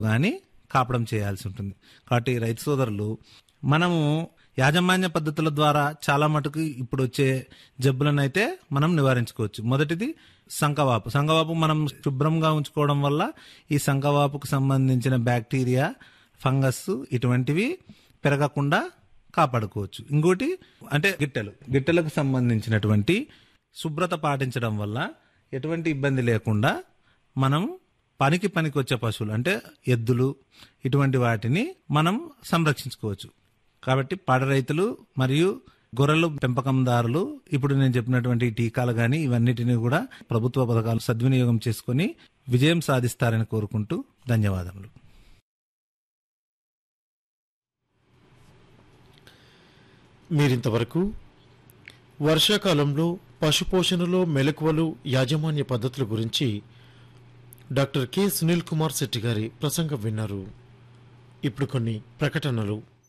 కానీ కాపడం చేయాల్సి ఉంటుంది. కాబట్టి రైతు సోదరులు, మనము యాజమాన్య పద్ధతుల ద్వారా చాలా మటుకు ఇప్పుడు వచ్చే జబ్బులను అయితే మనం నివారించుకోవచ్చు. మొదటిది సంకవాపు. సంకవాపు మనం శుభ్రంగా ఉంచుకోవడం వల్ల ఈ సంకవాపుకు సంబంధించిన బ్యాక్టీరియా, ఫంగస్ ఇటువంటివి పెరగకుండా కాపాడుకోవచ్చు. ఇంకోటి అంటే గిట్టెలకు సంబంధించినటువంటి శుభ్రత పాటించడం వల్ల ఎటువంటి ఇబ్బంది లేకుండా మనం పనికి వచ్చే పశువులు అంటే ఎద్దులు ఇటువంటి వాటిని మనం సంరక్షించుకోవచ్చు. కాబట్టి పాడి రైతులు మరియు గొర్రెలు పెంపకందారులు ఇప్పుడు నేను చెప్పినటువంటి టీకాలు కానీ ఇవన్నిటిని కూడా ప్రభుత్వ పథకాలు సద్వినియోగం చేసుకుని విజయం సాధిస్తారని కోరుకుంటూ ధన్యవాదములు. మీరింతవరకు వర్షాకాలంలో పశుపోషణలో మెలకువలు, యాజమాన్య పద్ధతుల గురించి డాక్టర్ కె సునీల్ కుమార్ శెట్టి గారి ప్రసంగం విన్నారు. ఇప్పుడు కొన్ని ప్రకటనలు.